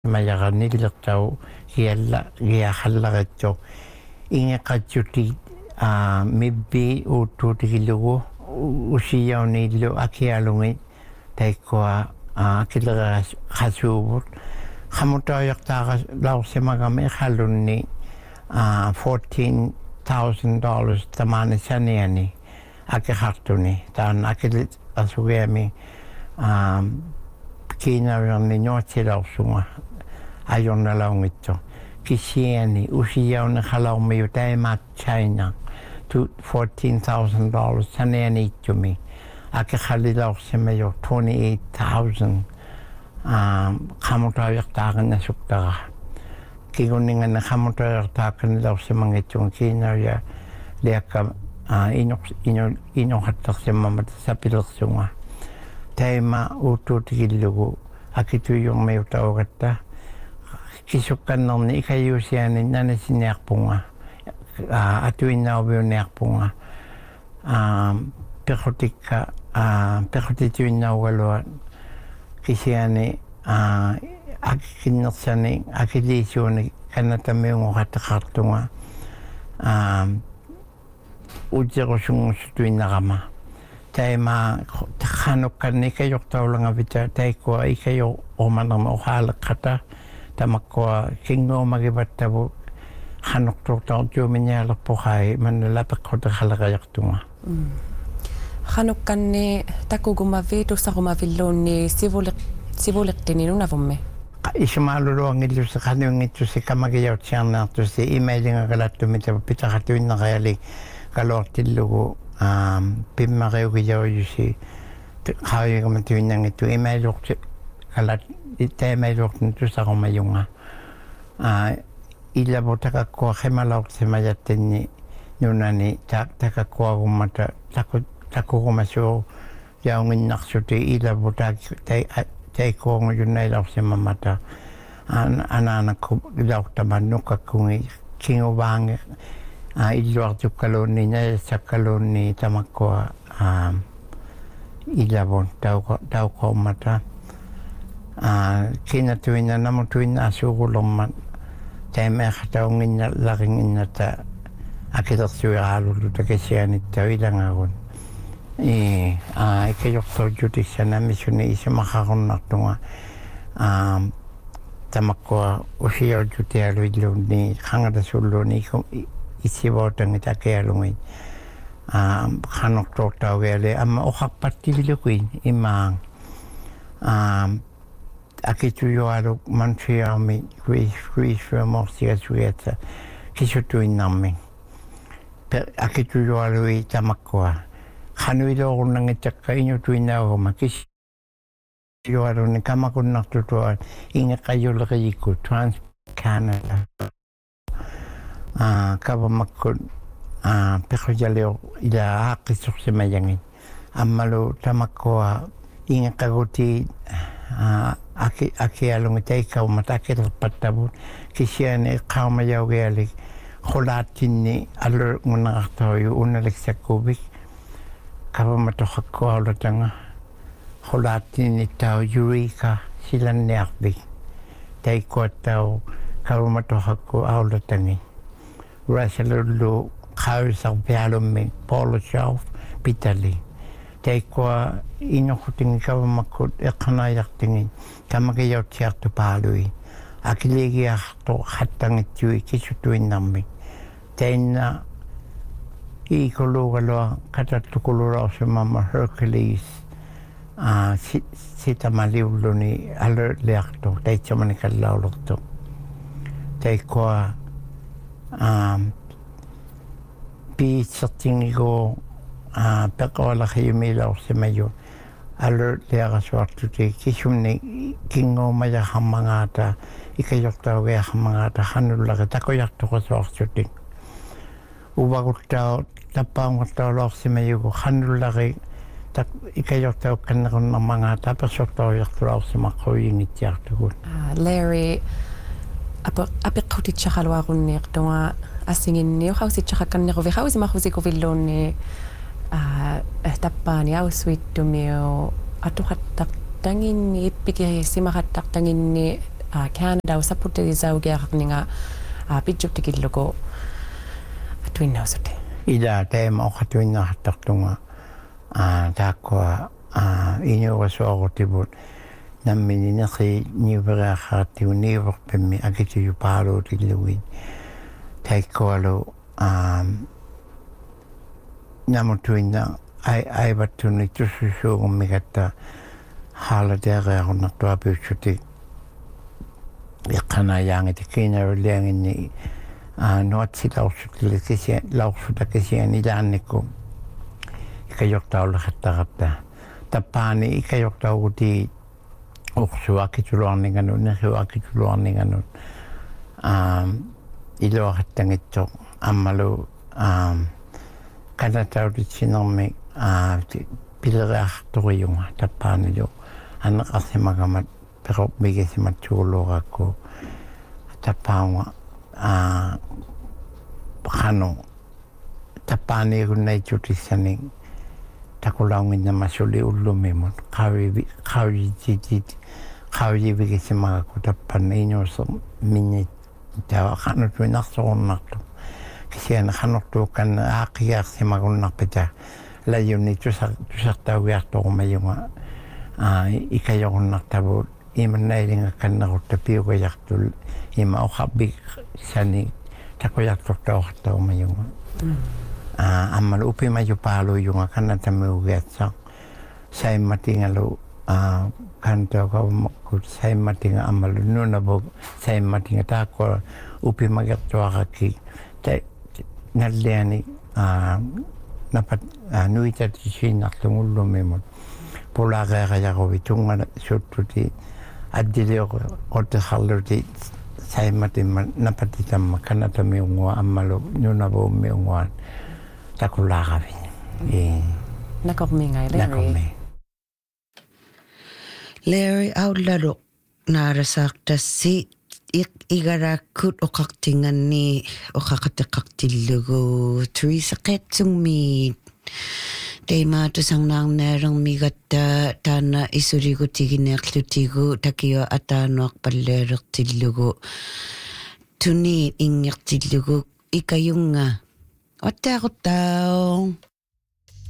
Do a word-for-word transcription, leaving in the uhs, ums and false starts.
mayaranillertau gialla giahallaritso ingeqatsuti a mibbi uuttuutigilugu usiyauniillu akialungi taikkoa akilera khasuuvut khamutaayartaaqa laursimagami khallunni fourteen thousand dollars tamani saniani akikhartuni taan akilit asugiami kiinariarni nuatilausunga ajornalaungitso kisiani usiyauni khalaumiu taimaat China to fourteen thousand dollars saniani ittumi akikhalilaursimiyo twenty-eight thousand khamutaayartaaqanna suktara kigunninganna khamutaayartaaqanilausimangitsun kiinaria liakka ino ino inohattarsimmamat sapilersunga taima uuttuutigillugu akituyurmiutaugatta kisukkannerni ikayuusiani nanasiniarpunga atuinnauviuniarpunga pequtikka pequtituinnaugalua kisiani akikinnersani akiliisuuni kannatamiungoqattaqartunga uterusungusutuinnaqama taima takhanukkanni ikajortaulangavita taikkua ikayo omanerma oqaaleqqata tamakkua kinguumagivattavu khanuktuurtaartuuminialerpoqai mannalapeqqutaqalaqajartunga khanukkanni takugumavi tussaqumavillunni sivuliq sivuliqtininunavummi isumaaluluangillusi qanuungitsusi kamagiyautiarnaartusi imailingagalaattumi pitaqatuinnaqayali kaluartillugu pimmariugiyauyusi qauyugamatuinnangittu imailuqti kalat ittaimailuqtin tussaqumajunga ilavu takakkua qimalaurtimayattinni nunani takakkuagummata takugumasuu yaunginnarsuti ilavu taikkuungu yunnailaursimamata anaanakku ilaurtaman nukkakkungi kinguvaangi illuartukkaluunni najassakkaluunni tamakkua ilavun tauqaummata kinatuinna namutuinna asuugulummat taimeeqataunginna laringinnata akilersuiraalullu takasianittau ilangagun i ikajortorjutiksanamisuni isimaqarunnartunga tamakkua usiaujutialuilluunni qangalasulluuni isivootangit akialungit qanortortaugiali amma oqarpattivilukuin imaang akituyualuk Montrealmi Greece-Morsigasugiatsa kisutuinnarmi akituyualui tamakkua qanuiloorunnangitakka inutuinnaaguma kisiyualuni kamakunnartutua ingeqayuleqiyikku Trans Canada kavamakkut pequjalior ila aaqissorsimayangit ammalu tamakkua ingeqaguti aki akialungi taikaumat akilerpattavut kisiani qaumajaugialik qulaattinni alungunaqartoyu unnaliksakkuuvik kavamatoqakkuaulatanga qulaattinni tau Eureka silanniarvik taikkuattau kavamatoqakku aulatangi rasalullu qausarpialummi Poloshauf pitali taikkua inoqutingi kavamakkut eqqanailartingi kamagiyautiartupaalui akiligiarto qattangitsui kisutuinnarmi tainna iikuluugalua qatattukululaorsimama Hercules sitamaliulluni alertliarto taitsamani kallaulerto taikkua piitsertingigu peqoalaqiumilaorsimayu alertliaqasuartuti kisumni kinguumajahammangaata ikajortaugiahammangaata qanullaqi takujartoqasuarsutik uvaguttau tappaungattaulaorsimayugu qanullaqi tak ikajortaukkannequnnermangaata apersortaujartulaorsimaqquyingitsiartugut Larry apeqqutitsaqqaluaqunniiqtunga assinginni uqausitsaqqakkannequvi qausimaqusikuvilluunni tappaani ausuittumiu atuqattaqtanginni ippiki simaqattaqtanginni a Canada usapute saugearninga a pitjuptikilluko atuinnausute ida teema oqatuinna hattartunga a taakkoa a inuurusuarutibut nammini neqi niuveriaqaartiu niuverpimmi akitiyu paaluutillugi taikkoalu a namutuinna ai aivattuni tussusuugummigatta haalateereaqunartua piutsuti iqqanayaangiti kiinarulianginni a nuatsilaursutlili kisia laursuta kisiani ilaannikku ikajortaulaqattaqatta tappaani ikajortauguti ursuakituluarninganut neriuakituluarninganut a iluaqattangitsoq ammalu a kanatautitsinnermi a pileriartoriunga tappaanilu anneqarsimagamat peqop migesimat suuluuqakku tappaunga a qano tappaaniigunnaittutissani takulaunginnammasuli ullumimut qavi qavijit qavijivigesimaakku tappanna inuuser minni tawa qanutuinarsorunartu kisiana qanortuukanna aaqiaarsimagunnarpita layunni tusar tusartaugiartorumayunga a ikajorunartavuut imannailinga kannarutta piugajartul ima oqabbik sani takujartortauqartaumayunga a ammalu upimaju paaluyunga kannatamiugiatsaq saimmatingalu a kantauqavumakkut saimmatinga ammalu nunavuk saimmatinga taakko upimagertuaqakki ta nalliani a napat nuitatisiinarlungullumimut pulaaqeeqajaruvi tungana suttuti addilio oteqarluti saimatimma napatitamma kanatamiungua ammalu nunavuummiunguan takulaaqavi i nakormingai Larry nakormi Larry outlaru naarasaqtassi igarakkut oqartinganni oqaqateqartillugu Teresa qetsungmiit teimaatusannaarnaalermigatta taana isurigutigineerlutigu takio ataanuarpalleelertillugu tuni ingertillugu ikayunga ottaaquttaa